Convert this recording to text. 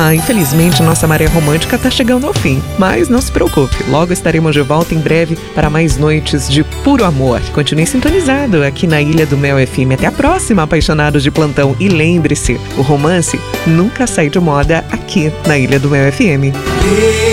Infelizmente nossa maré romântica tá chegando ao fim, mas não se preocupe, logo estaremos de volta em breve para mais noites de puro amor. Continue sintonizado aqui na Ilha do Mel FM. Até a próxima, apaixonados de plantão. E lembre-se, o romance nunca sai de moda aqui na Ilha do Mel FM.